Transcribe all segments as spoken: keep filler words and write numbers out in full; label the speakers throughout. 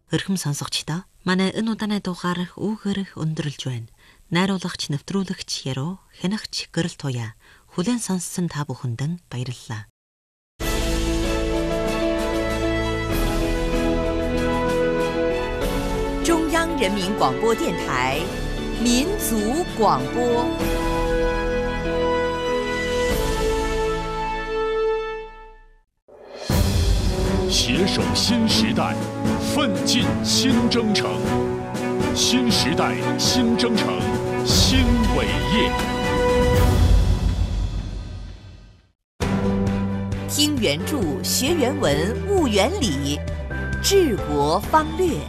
Speaker 1: Өрхөм сонсогчдоо манай энэ удааны дугаарах үүгээрх өндөрлж байна. Найруулагч нэвтрүүлэгч Яруу, хянагч Гэрэл Туяа. Хүлээн сонссон та бүхэнд баярлалаа.
Speaker 2: 中央人民广播电台民族广播。
Speaker 3: 携手新时代，奋进新征程。新时代新征程新伟业。
Speaker 2: 听原著，学原文，悟原理，治国方略。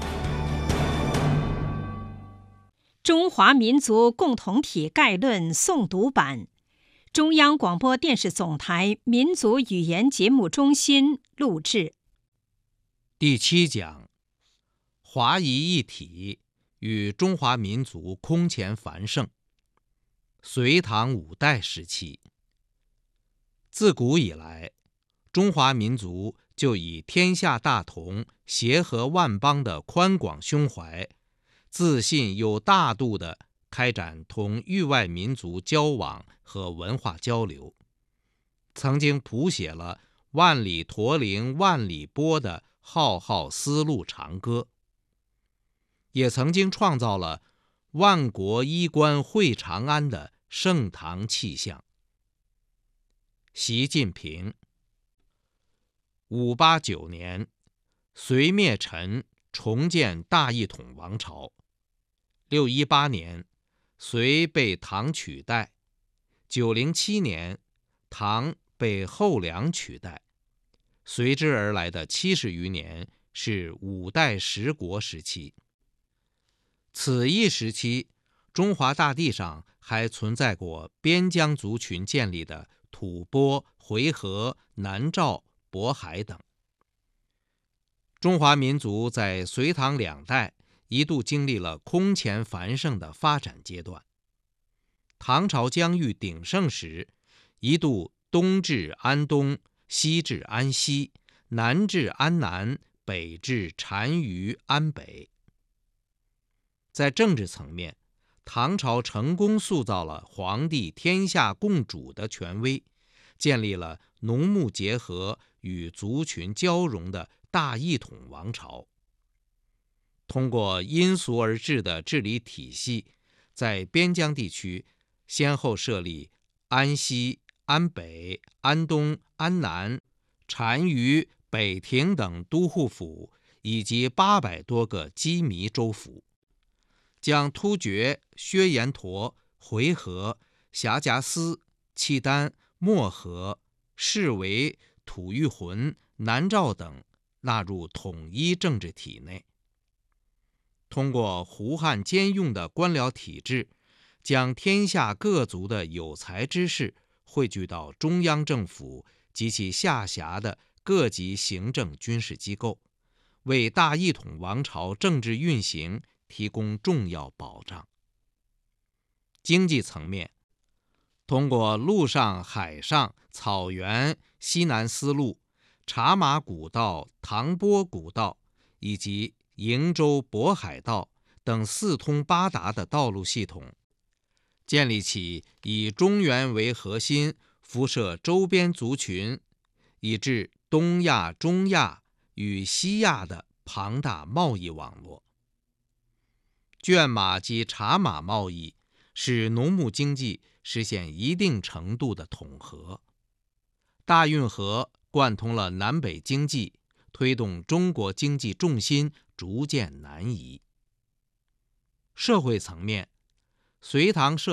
Speaker 4: 中华民族共同体概论诵读版，中央广播电视总台民族语言节目中心录制。
Speaker 5: 第七讲：华夷一体与中华民族空前繁盛。隋唐五代时期，自古以来，中华民族就以天下大同、协和万邦的宽广胸怀，自信又大度地开展同域外民族交往和文化交流，曾经谱写了万里驼铃万里波的浩浩丝路长歌，也曾经创造了万国衣冠会长安的盛唐气象。习近平。五八九年，隋灭陈，重建大一统王朝。六一八年，隋被唐取代。九零七年，唐被后梁取代。随之而来的七十余年是五代十国时期。此一时期，中华大地上还存在过边疆族群建立的吐蕃、回纥、南诏、渤海等。中华民族在隋唐两代一度经历了空前繁盛的发展阶段。唐朝疆域鼎盛时，一度东至安东，西至安西，南至安南，北至单于安北。在政治层面，唐朝成功塑造了皇帝天下共主的权威，建立了农牧结合与族群交融的大一统王朝。通过因俗而治的治理体系，在边疆地区先后设立安西、安北、安东、安南、单于、北庭等都护府，以及八百多个羁縻州府，将突厥、薛延陀、回纥、辖夹司、契丹、漠河、释维、吐谷浑、南诏等纳入统一政治体内。通过胡汉兼用的官僚体制，将天下各族的有才之士汇聚到中央政府及其下辖的各级行政军事机构，为大一统王朝政治运行提供重要保障。经济层面，通过陆上、海上、草原、西南丝路、茶马古道、唐波古道以及瀛洲渤海道等四通八达的道路系统，建立起以中原为核心，辐射周边族群，以至东亚、中亚与西亚的庞大贸易网络。圈马及茶马贸易使农牧经济实现一定程度的统合。大运河贯通了南北经济，推动中国经济重心逐渐南移。社会层面，隋唐社